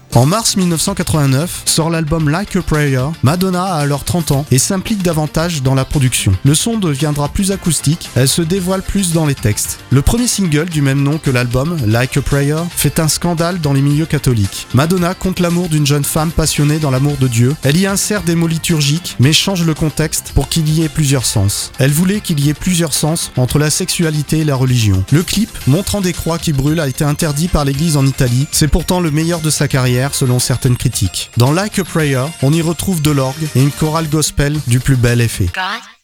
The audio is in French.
En mars 1989, sort l'album Like a Prayer. Madonna a alors 30 ans et s'implique davantage dans la production. Le son deviendra plus acoustique, elle se dévoile plus dans les textes. Le premier single du même nom que l'album, Like a Prayer, fait un scandale dans les milieux catholiques. Madonna conte l'amour d'une jeune femme passionnée dans l'amour de Dieu. Elle y insère des mots liturgiques, mais change le contexte pour qu'il y ait plusieurs sens. Elle voulait qu'il y ait plusieurs sens entre la sexualité et la religion. Le clip, montrant des croix qui brûlent, a été interdit par l'église en Italie. C'est pourtant le meilleur de sa carrière selon certaines critiques. Dans Like a Prayer, on y retrouve de l'orgue et une chorale gospel du plus bel effet. God